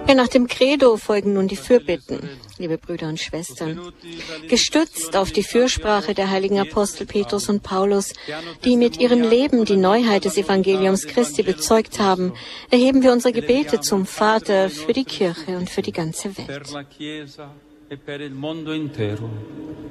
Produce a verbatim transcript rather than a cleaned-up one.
Ja, nach dem Credo folgen nun die Fürbitten, liebe Brüder und Schwestern. Gestützt auf die Fürsprache der heiligen Apostel Petrus und Paulus, die mit ihrem Leben die Neuheit des Evangeliums Christi bezeugt haben, erheben wir unsere Gebete zum Vater für die Kirche und für die ganze Welt.